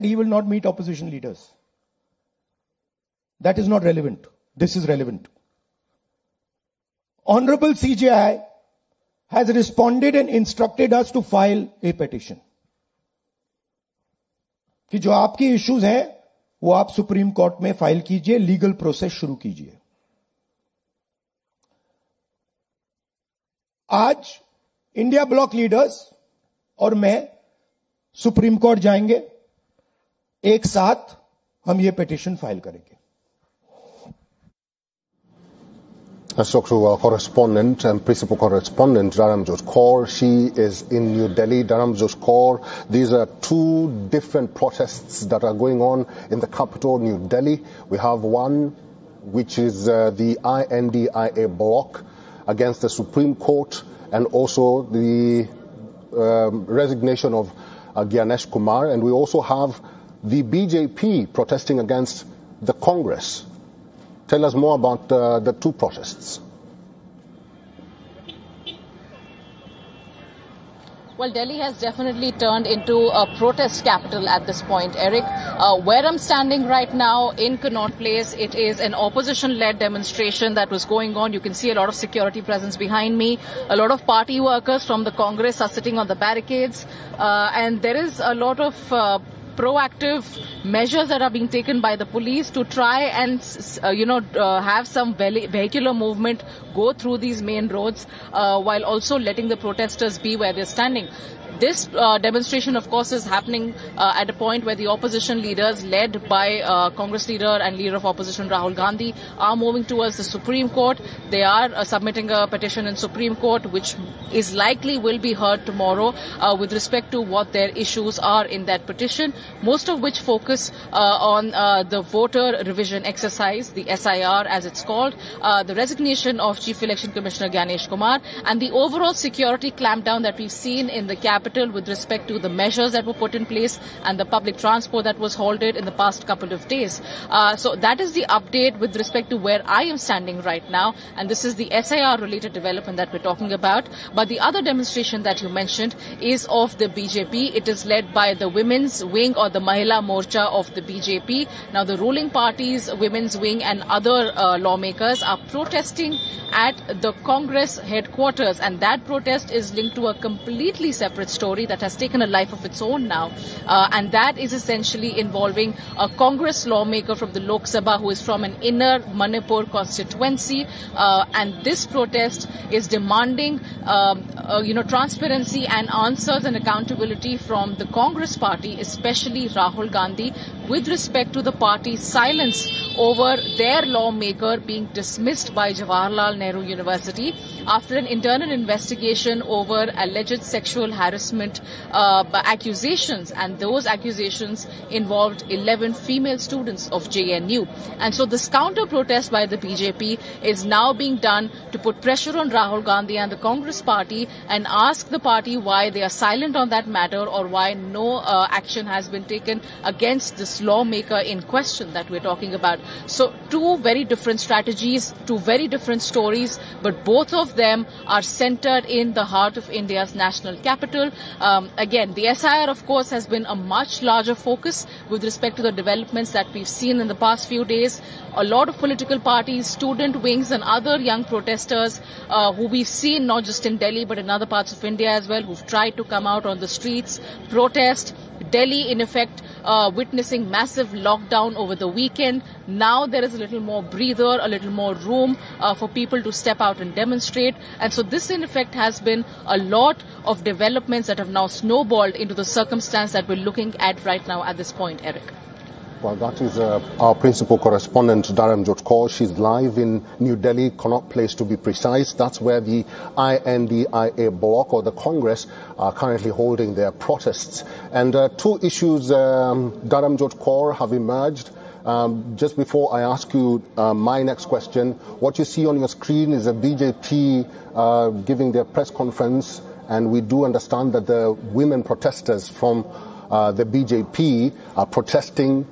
he will not meet opposition leaders. That is not relevant. This is relevant. Honorable CJI has responded and instructed us to file a petition. कि जो आपके issues हैं वो आप supreme court में file कीजिए, legal process शुरू कीजिए. आज इंडिया ब्लॉक लीडर्स और मैं सुप्रीम कोर्ट जाएंगे. एक साथ हम ये पिटीशन फाइल करेंगे. Let's talk to our correspondent and principal correspondent, Dharamjot Kaur. She is in New Delhi. Dharamjot Kaur, these are two different protests that are going on in the capital, New Delhi. We have one which is the INDIA bloc against the Supreme Court, and also the resignation of Gyanesh Kumar. And we also have the BJP protesting against the Congress. Tell us more about the two protests. Well, Delhi has definitely turned into a protest capital at this point, Eric. Where I'm standing right now in Connaught Place, it is an opposition-led demonstration that was going on. You can see a lot of security presence behind me. A lot of party workers from the Congress are sitting on the barricades. And there is a lot of proactive measures that are being taken by the police to try and, have some vehicular movement go through these main roads, while also letting the protesters be where they're standing. This demonstration, of course, is happening at a point where the opposition leaders, led by Congress leader and leader of opposition Rahul Gandhi, are moving towards the Supreme Court. They are submitting a petition in Supreme Court, which is likely will be heard tomorrow with respect to what their issues are in that petition, most of which focus on the voter revision exercise, the SIR as it's called, the resignation of Chief Election Commissioner Gyanesh Kumar, and the overall security clampdown that we've seen in the capital with respect to the measures that were put in place and the public transport that was halted in the past couple of days. So that is the update with respect to where I am standing right now, and this is the SIR-related development that we're talking about. But the other demonstration that you mentioned is of the BJP. It is led by the women's wing or the Mahila Morcha of the BJP. Now, the ruling party's women's wing and other lawmakers are protesting at the Congress headquarters, and that protest is linked to a completely separate story that has taken a life of its own now, and that is essentially involving a Congress lawmaker from the Lok Sabha who is from an inner Manipur constituency, and this protest is demanding transparency and answers and accountability from the Congress party, especially Rahul Gandhi, with respect to the party's silence over their lawmaker being dismissed by Jawaharlal Nehru University after an internal investigation over alleged sexual harassment accusations, and those accusations involved 11 female students of JNU. And so this counter-protest by the BJP is now being done to put pressure on Rahul Gandhi and the Congress party and ask the party why they are silent on that matter, or why no action has been taken against this lawmaker in question that we're talking about. So two very different strategies, two very different stories, but both of them are centered in the heart of India's national capital. Again, the SIR, of course, has been a much larger focus with respect to the developments that we've seen in the past few days. A lot of political parties, student wings and other young protesters who we've seen not just in Delhi but in other parts of India as well, who've tried to come out on the streets, protest. Delhi, in effect, witnessing massive lockdown over the weekend. Now there is a little more breather, a little more room for people to step out and demonstrate. And so this, in effect, has been a lot of developments that have now snowballed into the circumstance that we're looking at right now at this point, Eric. Well, that is our principal correspondent, Dharamjot Kaur. She's live in New Delhi, Connaught Place to be precise. That's where the INDIA bloc or the Congress are currently holding their protests. And two issues, Dharamjot Kaur, have emerged. Just before I ask you my next question, what you see on your screen is a BJP giving their press conference, and we do understand that the women protesters from the BJP are protesting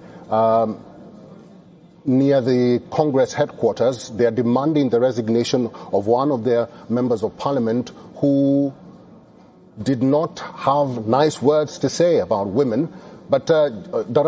near the Congress headquarters. They are demanding the resignation of one of their members of parliament who did not have nice words to say about women, But